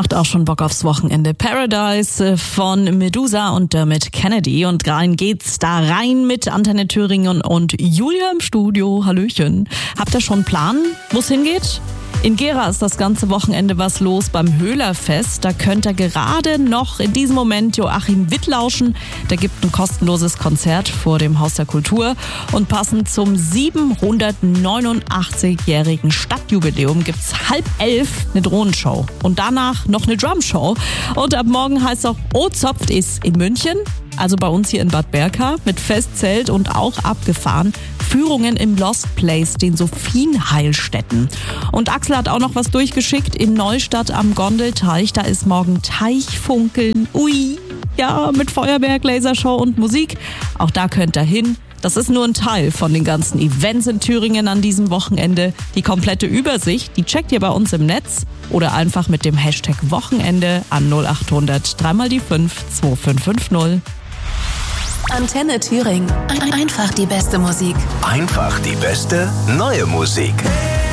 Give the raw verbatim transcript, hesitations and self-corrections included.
Macht auch schon Bock aufs Wochenende. Paradise von Medusa und Dermot Kennedy. Und rein geht's da rein mit Antenne Thüringen und Julia im Studio. Hallöchen. Habt ihr schon einen Plan, wo es hingeht? In Gera ist das ganze Wochenende was los beim Höhlerfest. Da könnt ihr gerade noch in diesem Moment Joachim Witt lauschen. Der gibt ein kostenloses Konzert vor dem Haus der Kultur. Und passend zum siebenhundertneunundachtzig-jährigen Stadtjubiläum gibt's halb elf eine Drohnenshow. Und danach noch eine Drumshow. Und ab morgen heißt auch O-Zopft ist in München. Also bei uns hier in Bad Berka mit Festzelt und auch abgefahren. Führungen im Lost Place, den Sophienheilstätten. Und Axel hat auch noch was durchgeschickt in Neustadt am Gondelteich. Da ist morgen Teichfunkeln. Ui, ja, mit Feuerwerk, Lasershow und Musik. Auch da könnt ihr hin. Das ist nur ein Teil von den ganzen Events in Thüringen an diesem Wochenende. Die komplette Übersicht, die checkt ihr bei uns im Netz oder einfach mit dem Hashtag Wochenende an null acht hundert dreimal die fünf zwei fünf fünf null. Antenne Thüringen. Einfach die beste Musik. Einfach die beste neue Musik.